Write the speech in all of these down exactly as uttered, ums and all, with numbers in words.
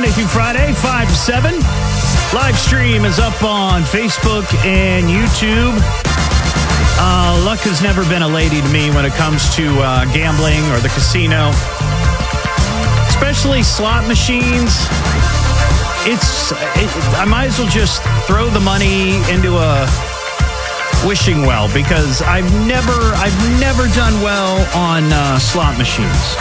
Monday through Friday, five to seven. Live stream is up on Facebook and YouTube. Uh, luck has never been a lady to me when it comes to uh, gambling or the casino. Especially slot machines. It's it, I might as well just throw the money into a wishing well because I've never I've never done well on uh, slot machines.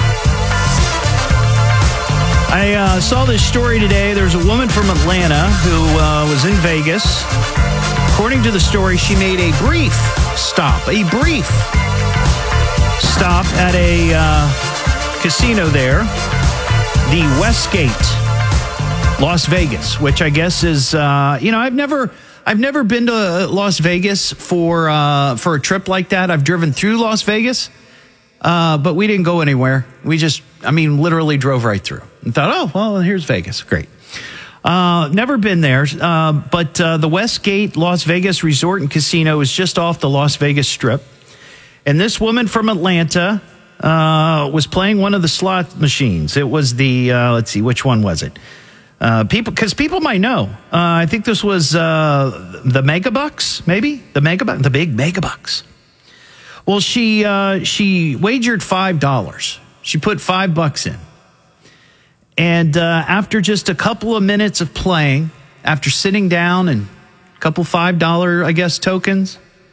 I uh, saw this story today. There's a woman from Atlanta who uh, was in Vegas. According to the story, she made a brief stop, a brief stop at a uh, casino there, the Westgate, Las Vegas, which I guess is, uh, you know, I've never, I've never been to Las Vegas for uh, for a trip like that. I've driven through Las Vegas, uh, but we didn't go anywhere. We just, I mean, literally drove right through and thought, oh, well, here's Vegas. Great. Uh, never been there, uh, but uh, the Westgate Las Vegas Resort and Casino is just off the Las Vegas Strip. And this woman from Atlanta uh, was playing one of the slot machines. It was the, uh, let's see, which one was it? Uh, people, because people might know. Uh, I think this was uh, the Megabucks, maybe? The Megabucks, the big Megabucks. Well, she, uh, she wagered five dollars. She put five bucks in. And uh, after just a couple of minutes of playing, after sitting down and a couple five dollar, I guess, tokens,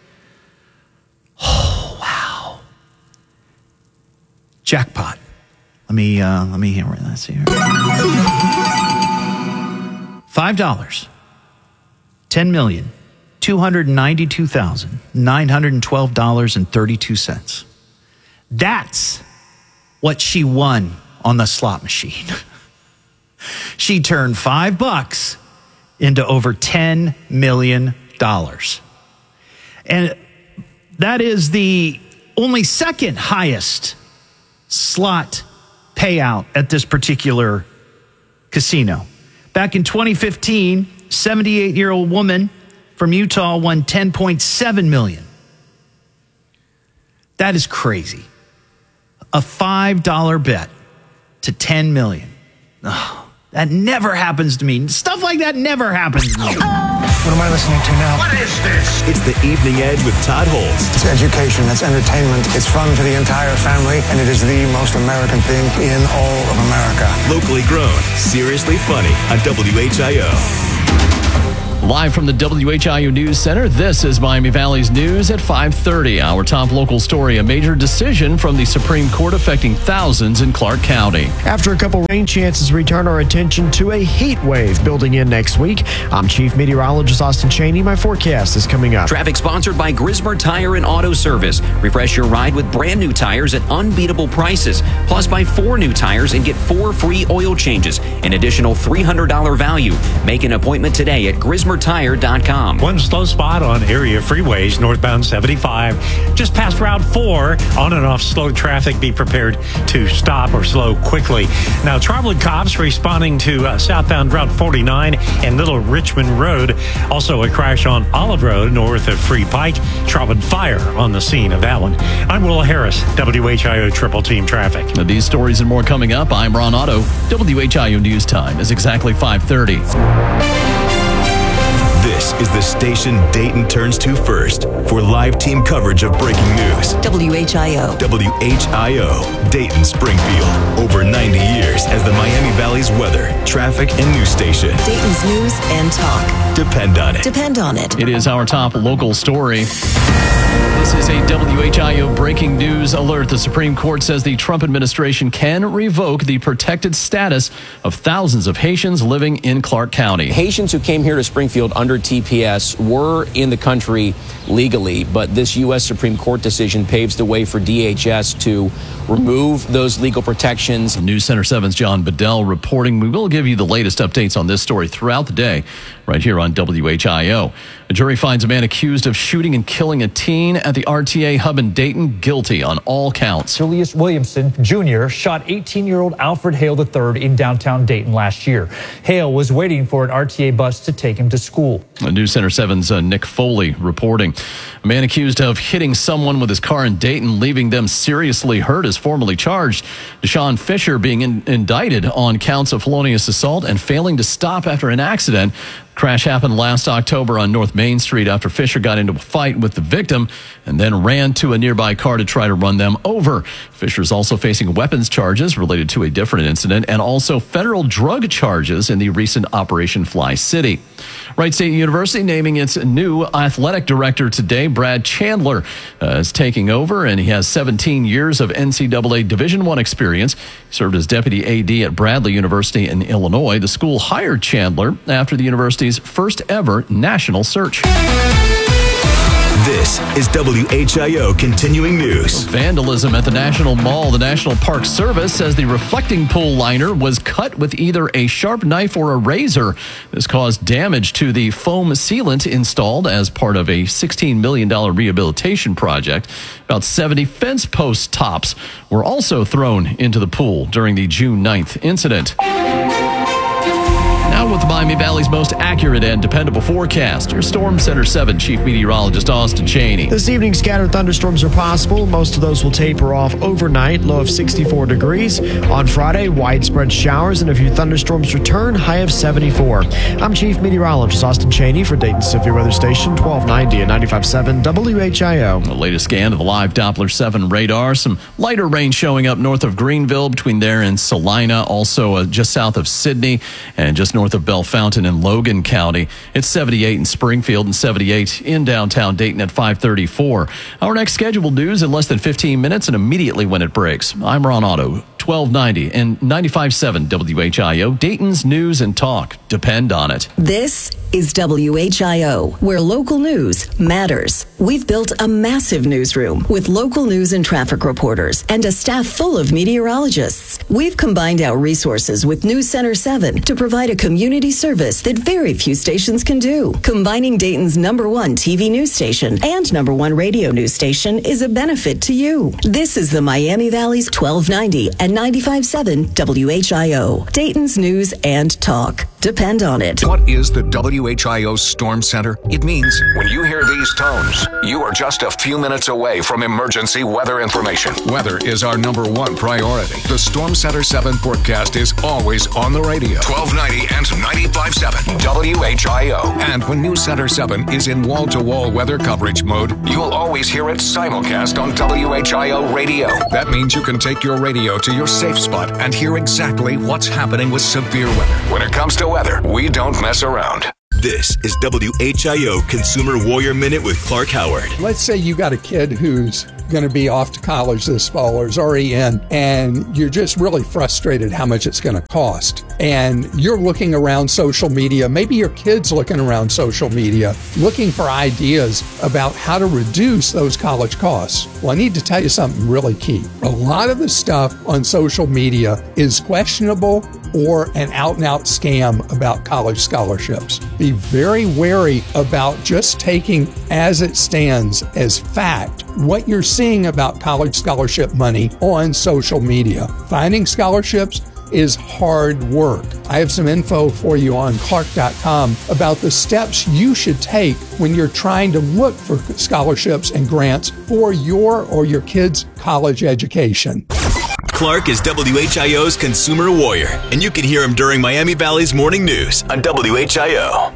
oh, wow. Jackpot. Let me, uh, let me hear that here. five dollars. ten million, two hundred ninety-two thousand, nine hundred twelve dollars and thirty-two cents. That's what she won on the slot machine. She turned five bucks into over ten million dollars. And that is the only second highest slot payout at this particular casino. Back in twenty fifteen, seventy-eight-year-old woman from Utah won ten point seven million dollars. That is crazy. A five dollar bet to ten million dollars. Oh. That never happens to me. Stuff like that never happens to me. What am I listening to now? What is this? It's the Evening Edge with Todd Holtz. It's education. It's entertainment. It's fun for the entire family. And it is the most American thing in all of America. Locally grown, seriously funny on W H I O. Live from the W H I O News Center, this is Miami Valley's News at five thirty. Our top local story, a major decision from the Supreme Court affecting thousands in Clark County. After a couple rain chances, we turn our attention to a heat wave building in next week. I'm Chief Meteorologist Austin Cheney. My forecast is coming up. Traffic sponsored by Grismer Tire and Auto Service. Refresh your ride with brand new tires at unbeatable prices. Plus, buy four new tires and get four free oil changes. An additional three hundred dollars value. Make an appointment today at grismer tire dot com. One slow spot on area freeways, northbound seventy-five, just past Route four. On and off slow traffic. Be prepared to stop or slow quickly. Now, Tribal cops responding to uh, southbound Route forty-nine and Little Richmond Road. Also, a crash on Olive Road north of Free Pike. Tribal fire on the scene of that one. I'm Will Harris, W H I O Triple Team Traffic. Now, these stories and more coming up. I'm Ron Otto. W H I O News Time is exactly five thirty. This is the station Dayton turns to first for live team coverage of breaking news. W H I O. W H I O, Dayton Springfield. Over ninety years as the Miami Valley's weather, traffic, and news station. Dayton's news and talk. Depend on it. Depend on it. It is our top local story. This is a W H I O breaking news alert. The Supreme Court says the Trump administration can revoke the protected status of thousands of Haitians living in Clark County. Haitians who came here to Springfield under T P S were in the country legally, but this U S Supreme Court decision paves the way for D H S to remove those legal protections. News Center seven's John Bedell reporting. We will give you the latest updates on this story throughout the day. right here on W H I O. A jury finds a man accused of shooting and killing a teen at the R T A hub in Dayton guilty on all counts. Julius Williamson, Junior shot eighteen-year-old Alfred Hale the third in downtown Dayton last year. Hale was waiting for an R T A bus to take him to school. News Center seven's uh, Nick Foley reporting. A man accused of hitting someone with his car in Dayton, leaving them seriously hurt, is formally charged. Deshaun Fisher being in, indicted on counts of felonious assault and failing to stop after an accident. Crash happened last October on North Main Street after Fisher got into a fight with the victim and then ran to a nearby car to try to run them over. Fisher is also facing weapons charges related to a different incident and also federal drug charges in the recent Operation Fly City. Wright State University naming its new athletic director today. Brad Chandler uh, is taking over, and he has seventeen years of N C double A Division I experience. He served as deputy A D at Bradley University in Illinois. The school hired Chandler after the university's first ever national search. This is W H I O Continuing News. Vandalism at the National Mall. The National Park Service says the reflecting pool liner was cut with either a sharp knife or a razor. This caused damage to the foam sealant installed as part of a sixteen million dollars rehabilitation project. About seventy fence post tops were also thrown into the pool during the June ninth incident. Now with the Miami Valley's most accurate and dependable forecast, your Storm Center seven Chief Meteorologist Austin Cheney. This evening, scattered thunderstorms are possible. Most of those will taper off overnight, low of sixty-four degrees. On Friday, widespread showers and a few thunderstorms return, high of seventy-four. I'm Chief Meteorologist Austin Cheney for Dayton Severe Weather Station twelve ninety and ninety-five point seven W H I O. The latest scan of the live Doppler seven radar. Some lighter rain showing up north of Greenville, between there and Salina, also uh, just south of Sidney and just north of Bellefontaine in Logan County. It's seventy-eight in Springfield and seventy-eight in downtown Dayton at five thirty-four. Our next scheduled news in less than fifteen minutes and immediately when it breaks. I'm Ron Otto, twelve ninety and ninety-five point seven W H I O, Dayton's News and Talk. Depend on it. This is W H I O, where local news matters. We've built a massive newsroom with local news and traffic reporters and a staff full of meteorologists. We've combined our resources with News Center seven to provide a community service that very few stations can do. Combining Dayton's number one T V news station and number one radio news station is a benefit to you. This is the Miami Valley's twelve ninety and ninety-five point seven W H I O, Dayton's News and Talk. Depend on it. What is the W H I O Storm Center? It means when you hear these tones, you are just a few minutes away from emergency weather information. Weather is our number one priority. The Storm Center seven forecast is always on the radio. twelve ninety and ninety-five point seven W H I O. And when News Center seven is in wall-to-wall weather coverage mode, you'll always hear it simulcast on W H I O radio. That means you can take your radio to your safe spot and hear exactly what's happening with severe weather. When it comes to weather, we don't mess around. This is W H I O Consumer Warrior Minute with Clark Howard. Let's say you got a kid who's going to be off to college this fall or is already in, and you're just really frustrated how much it's going to cost. And you're looking around social media, maybe your kid's looking around social media, looking for ideas about how to reduce those college costs. Well, I need to tell you something really key. A lot of the stuff on social media is questionable or an out-and-out scam about college scholarships. Be very wary about just taking as it stands as fact what you're seeing about college scholarship money on social media. Finding scholarships is hard work. I have some info for you on Clark dot com about the steps you should take when you're trying to look for scholarships and grants for your or your kid's college education. Clark is W H I O's Consumer Warrior, and you can hear him during Miami Valley's Morning News on W H I O.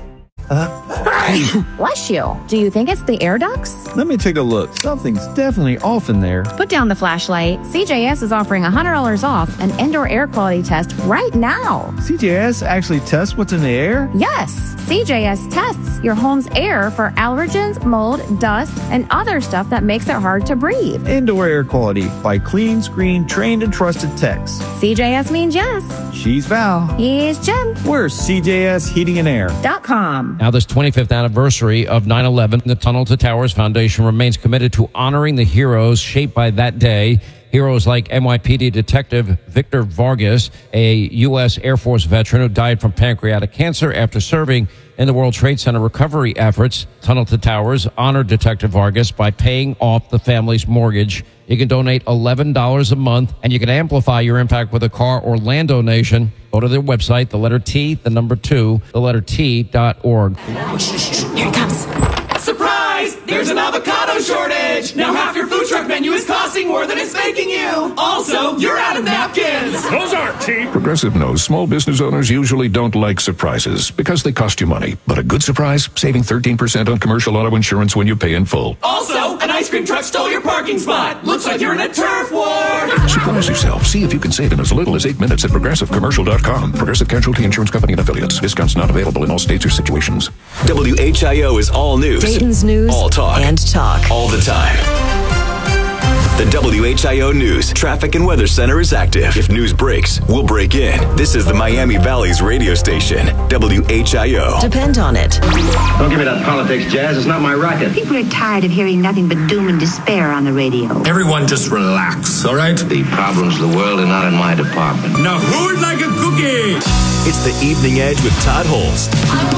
Uh, Bless you. Do you think it's the air ducts? Let me take a look. Something's definitely off in there. Put down the flashlight. C J S is offering one hundred dollars off an indoor air quality test right now. C J S actually tests what's in the air? Yes. C J S tests your home's air for allergens, mold, dust, and other stuff that makes it hard to breathe. Indoor air quality by clean, screen, trained, and trusted techs. C J S means yes. She's Val. He's Jim. We're C J S Heating and Air dot com. Now this twenty-fifth seventy-fifth anniversary of nine eleven. The Tunnel to Towers Foundation remains committed to honoring the heroes shaped by that day. Heroes like N Y P D Detective Victor Vargas, a U S Air Force veteran who died from pancreatic cancer after serving in the World Trade Center recovery efforts. Tunnel to Towers honored Detective Vargas by paying off the family's mortgage. You can donate eleven dollars a month, and you can amplify your impact with a car or land donation. Go to their website, the letter T, the number two, the letter T dot org. Here it comes. Surprise! There's an avocado shortage! Now half your food truck menu is costing more than it's making you! Also, you're out of napkins! Those aren't cheap! Progressive knows small business owners usually don't like surprises because they cost you money. But a good surprise? Saving thirteen percent on commercial auto insurance when you pay in full. Also, an ice cream truck stole your parking spot! Looks like you're in a turf war! Surprise yourself. See if you can save in as little as eight minutes at progressive commercial dot com. Progressive Casualty Insurance Company and affiliates. Discounts not available in all states or situations. W H I O is all news. Dayton's news all talk. and talk. All the time. The W H I O News Traffic and Weather Center is active. If news breaks, we'll break in. This is the Miami Valley's radio station, W H I O. Depend on it. Don't give me that politics, Jazz. It's not my racket. People are tired of hearing nothing but doom and despair on the radio. Everyone just relax, all right? The problems of the world are not in my department. Now who would like a cookie? It's the Evening Edge with Todd Holmes.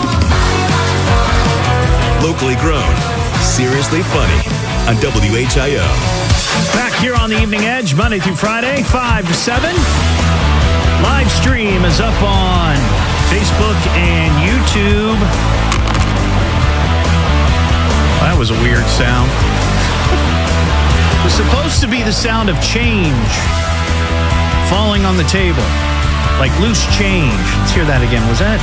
Locally grown, seriously funny on W H I O. Back here on the Evening Edge, Monday through Friday, five to seven. Live stream is up on Facebook and YouTube. Well, that was a weird sound. It was supposed to be the sound of change falling on the table, like loose change. Let's hear that again. Was that?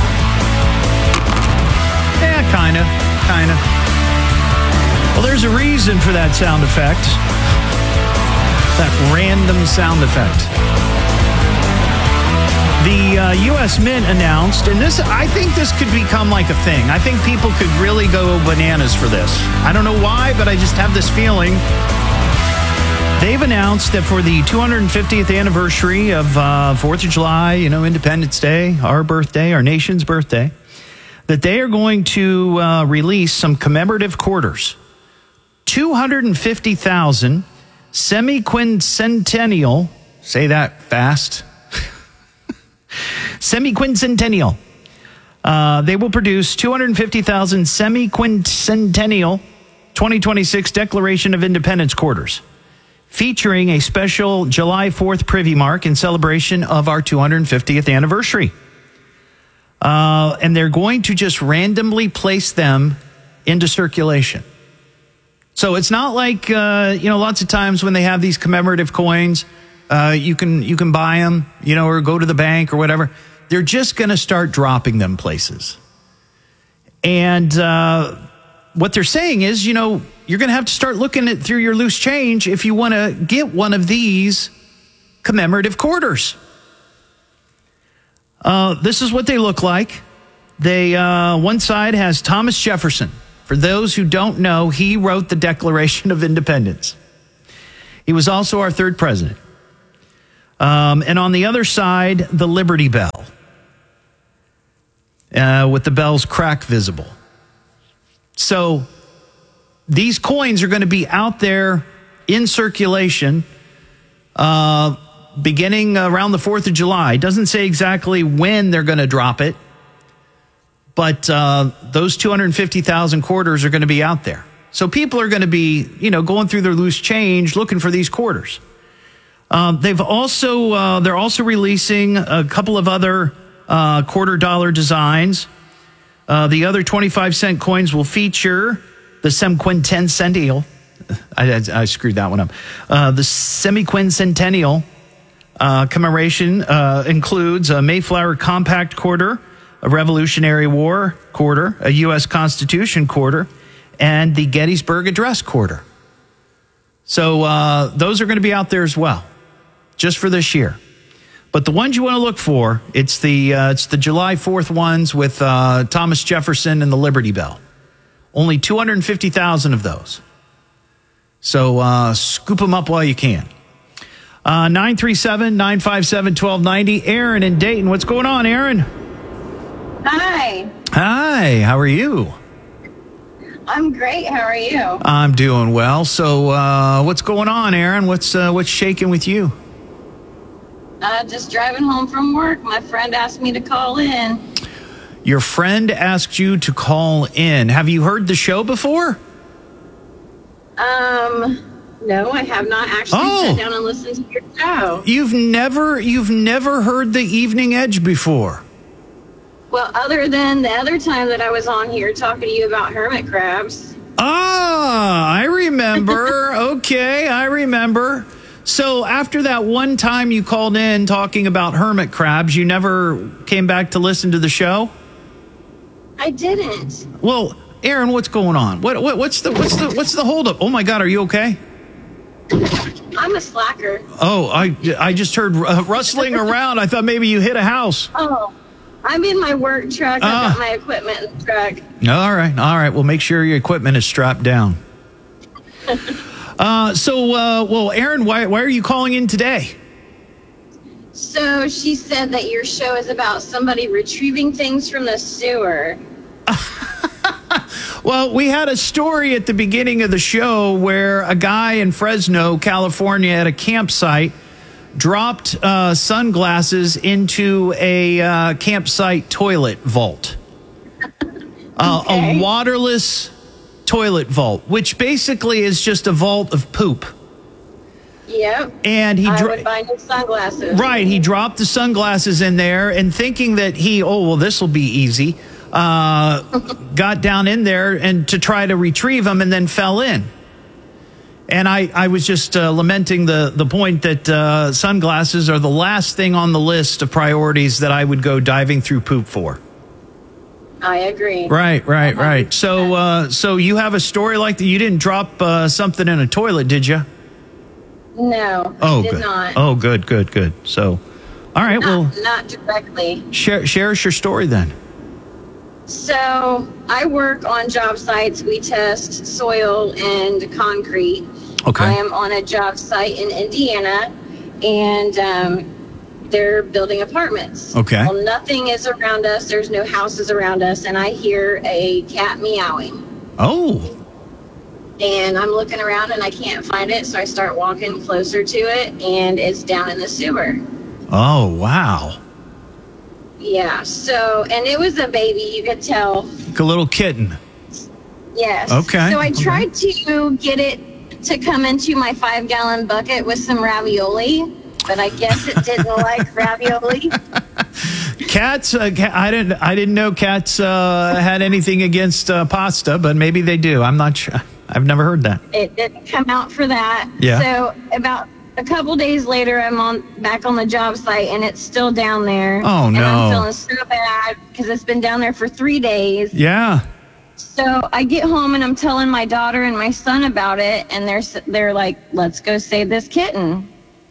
Yeah, kind of, kind of. Well, there's a reason for that sound effect. That random sound effect. The uh, U S Mint announced, and this, I think this could become like a thing. I think people could really go bananas for this. I don't know why, but I just have this feeling. They've announced that for the two hundred fiftieth anniversary of uh, fourth of July, you know, Independence Day, our birthday, our nation's birthday, that they are going to uh, release some commemorative quarters. two hundred fifty thousand semi-quincentennial, say that fast, semi-quincentennial. Uh, they will produce two hundred fifty thousand semi-quincentennial twenty twenty-six Declaration of Independence quarters, featuring a special July fourth privy mark in celebration of our two hundred fiftieth anniversary. Uh, and they're going to just randomly place them into circulation. So it's not like, uh, you know, lots of times when they have these commemorative coins, uh, you can you can buy them, you know, or go to the bank or whatever. They're just going to start dropping them places. And uh, what they're saying is, you know, you're going to have to start looking at through your loose change if you want to get one of these commemorative quarters. Uh, this is what they look like. They uh, one side has Thomas Jefferson. For those who don't know, he wrote the Declaration of Independence. He was also our third president. Um, and on the other side, the Liberty Bell, uh, with the bell's crack visible. So these coins are going to be out there in circulation uh, beginning around the fourth of July. It doesn't say exactly when they're going to drop it. But uh, those two hundred fifty thousand quarters are going to be out there. So people are going to be, you know, going through their loose change looking for these quarters. Uh, they've also, uh, they're also releasing a couple of other uh, quarter dollar designs. Uh, the other twenty-five cent coins will feature the semi-quincentennial. I, I, I screwed that one up. Uh, the semi-quincentennial uh, commemoration uh, includes a Mayflower Compact quarter, a Revolutionary War quarter, a U S Constitution quarter, and the Gettysburg Address quarter. So uh, those are going to be out there as well, just for this year. But the ones you want to look for, it's the uh, it's the July fourth ones with uh, Thomas Jefferson and the Liberty Bell. Only two hundred fifty thousand of those. So uh, scoop them up while you can. Uh, nine three seven, nine five seven, one two nine zero. Aaron in Dayton. What's going on, Aaron? Hi. Hi, how are you? I'm great. How are you? I'm doing well. So, uh, what's going on, Aaron? What's uh, what's shaking with you? Uh, just driving home from work. My friend asked me to call in. Your friend asked you to call in. Have you heard the show before? Um, no, I have not actually Oh. sat down and listened to your show. You've never you've never heard the Evening Edge before. Well, other than the other time that I was on here talking to you about hermit crabs. Ah, I remember. Okay, I remember. So after that one time you called in talking about hermit crabs, you never came back to listen to the show? I didn't. Well, Aaron, what's going on? What, what what's the what's the what's the holdup? Oh my God, are you okay? I'm a slacker. Oh, I I just heard uh, rustling around. I thought maybe you hit a house. Oh, I'm in my work truck. Ah. I've got my equipment in the truck. All right, all right. Well, make sure your equipment is strapped down. uh, so, uh, well, Aaron, why why are you calling in today? So she said that your show is about somebody retrieving things from the sewer. Well, we had a story at the beginning of the show where a guy in Fresno, California, at a campsite dropped uh, sunglasses into a uh, campsite toilet vault. Uh, Okay. A waterless toilet vault, which basically is just a vault of poop. Yep. And he I dro- would buy new sunglasses. Right, he dropped the sunglasses in there and thinking that he, oh, well, this will be easy, uh, got down in there and to try to retrieve them and then fell in. And I, I was just uh, lamenting the, the point that uh, sunglasses are the last thing on the list of priorities that I would go diving through poop for. I agree. Right, right, right. So, uh, so you have a story like that. You didn't drop uh, something in a toilet, did you? No, Oh, I did good. not. Oh, good, good, good. So, all right. Well, Not, not directly. share share us your story then. So I work on job sites. We test soil and concrete. Okay. I am on a job site in Indiana, and um, they're building apartments. Okay. Well, nothing is around us. There's no houses around us, and I hear a cat meowing. Oh. And I'm looking around and I can't find it, so I start walking closer to it, and it's down in the sewer. Oh, wow. Yeah, so, and it was a baby, you could tell. Like a little kitten. Yes. Okay, So I okay. tried to get it to come into my five gallon bucket with some ravioli, but I guess it didn't like ravioli. Cats, uh, ca- I didn't I didn't know cats uh, had anything against uh, pasta, but maybe they do. I'm not sure. I've never heard that. It didn't come out for that. Yeah. So about a couple days later, I'm on back on the job site, and it's still down there. Oh, And no. I'm feeling so bad because it's been down there for three days. Yeah. So I get home and I'm telling my daughter and my son about it, and they're s- they're like, "Let's go save this kitten."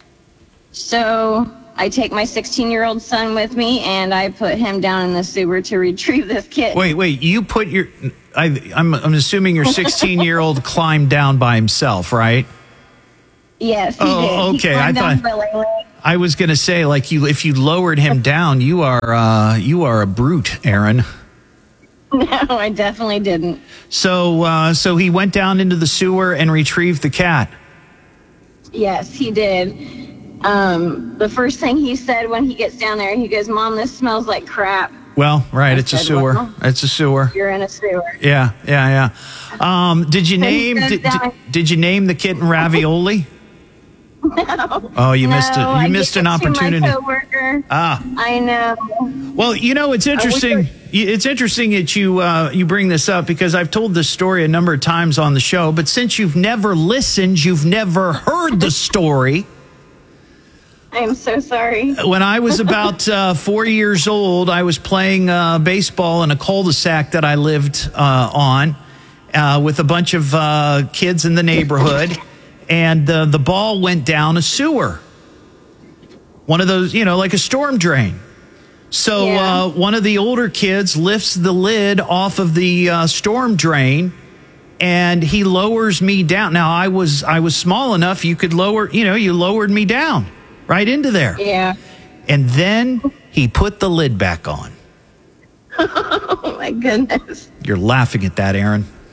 So I take my sixteen-year-old son with me, and I put him down in the sewer to retrieve this kitten. Wait, wait. You put your. I, I'm, I'm assuming your sixteen year old climbed down by himself, right? Yes, he Oh, did. He okay. I climbed down thought- willingly. I was going to say, like, you, if you lowered him down, you are uh, you are a brute, Aaron. No, I definitely didn't. So, uh, so he went down into the sewer and retrieved the cat. Yes, he did. Um, the first thing he said when he gets down there, he goes, "Mom, this smells like crap." Well, right, I it's a said, sewer. well, It's a sewer. You're in a sewer. Yeah, yeah, yeah. Um, did you So he name goes did, down- did, did you name the kitten Ravioli? No. Oh, you missed it. No, You I missed gave an it to my opportunity. coworker. Ah. I know. Well, you know, it's interesting. It's interesting that you uh, you bring this up because I've told this story a number of times on the show. But since you've never listened, you've never heard the story. I am so sorry. When I was about uh, four years old, I was playing uh, baseball in a cul-de-sac that I lived uh, on uh, with a bunch of uh, kids in the neighborhood, and uh, the ball went down a sewer. One of those, you know, like a storm drain. So Yeah. uh, one of the older kids lifts the lid off of the uh, storm drain, and he lowers me down. Now I was I was small enough you could lower, you know, you lowered me down right into there. Yeah. And then he put the lid back on. Oh my goodness. You're laughing at that, Aaron.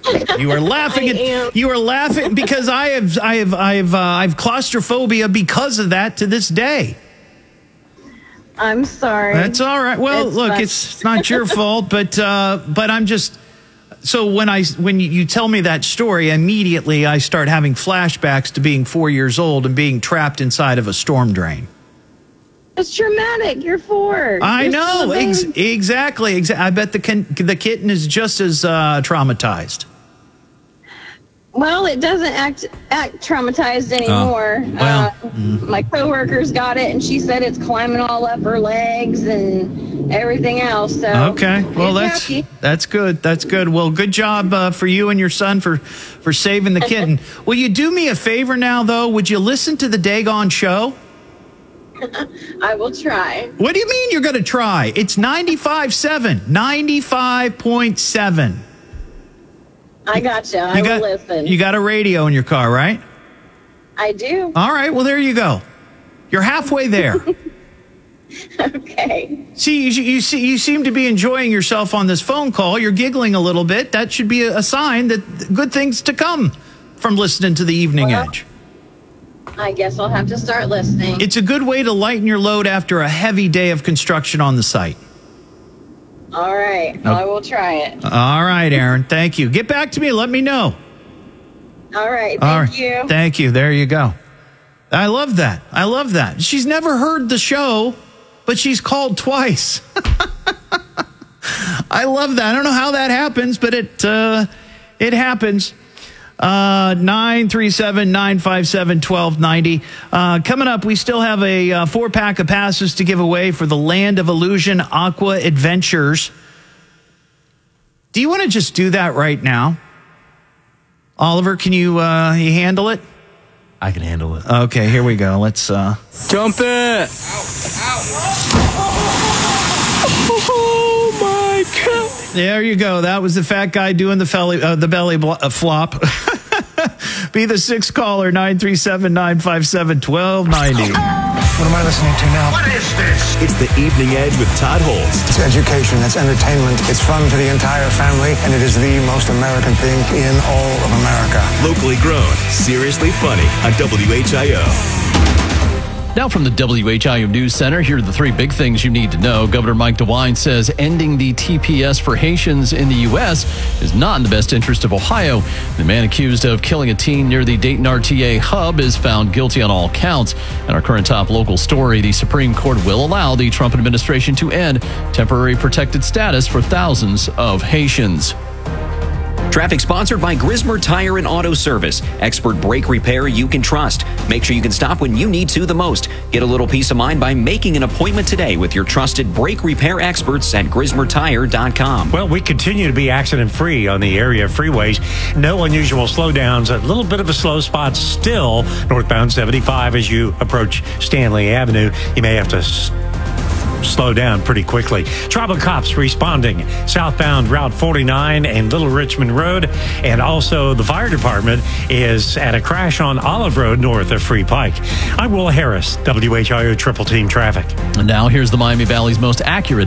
You are laughing at you are laughing because I have I have I have uh, I've claustrophobia because of that to this day. I'm sorry. That's all right. Well, It's look, fine. it's, it's not your fault, but uh, but I'm just so when I when you, you tell me that story, immediately I start having flashbacks to being four years old and being trapped inside of a storm drain. It's traumatic. You're four. I You're know still a ex- baby. exactly. Exa- I bet the kin- the kitten is just as uh, traumatized. Well, it doesn't act act traumatized anymore. Oh, well, uh, my coworker's got it, and she said it's climbing all up her legs and everything else. So Okay, well it's that's happy. that's good. That's good. Well, good job uh, for you and your son for for saving the kitten. Will you do me a favor now, though? Would you listen to the Dagon show? I will try. What do you mean you're going to try? It's ninety-five point seven. ninety-five point seven. I gotcha. I You will got, listen. you got a radio in your car, right? I do. All right, well, there you go. You're halfway there. Okay. See, you, you see, you seem to be enjoying yourself on this phone call. You're giggling a little bit. That should be a, a sign that good things to come from listening to the Evening Well, Edge. I guess I'll have to start listening. It's a good way to lighten your load after a heavy day of construction on the site. All right. Well, I will try it. All right, Aaron. Thank you. Get back to me. Let me know. All right. Thank All right. you. Thank you. There you go. I love that. I love that. She's never heard the show, but she's called twice. I love that. I don't know how that happens, but it uh, it happens. Uh, nine three seven, nine five seven, one two nine zero. Uh, coming up, we still have a uh, four pack of passes to give away for the Land of Illusion Aqua Adventures. Do you want to just do that right now? Oliver, can you, uh, you handle it? I can handle it. Okay, here we go. Let's uh, Jump it! Oh my God! There you go. That was the fat guy doing the, felly, uh, the belly blo- uh, flop. Be the sixth caller, nine three seven, nine five seven, one two nine zero. What am I listening to now? What is this? It's the Evening Edge with Todd Holtz. It's education, it's entertainment, it's fun for the entire family, and it is the most American thing in all of America. Locally grown, seriously funny on W H I O. Now from the W H I O News Center, here are the three big things you need to know. Governor Mike DeWine says ending the T P S for Haitians in the U S is not in the best interest of Ohio. The man accused of killing a teen near the Dayton R T A hub is found guilty on all counts. And our current top local story, the Supreme Court will allow the Trump administration to end temporary protected status for thousands of Haitians. Traffic sponsored by Grismer Tire and Auto Service. Expert brake repair you can trust. Make sure you can stop when you need to the most. Get a little peace of mind by making an appointment today with your trusted brake repair experts at grismer tire dot com. Well, we continue to be accident-free on the area freeways. No unusual slowdowns. A little bit of a slow spot still northbound seventy-five as you approach Stanley Avenue. You may have to s- slow down pretty quickly. Tribal cops responding southbound Route forty-nine and Little Richmond Road. And also the fire department is at a crash on Olive Road north of Free Pike. I'm Will Harris, W H I O Triple Team Traffic. And now here's the Miami Valley's most accurate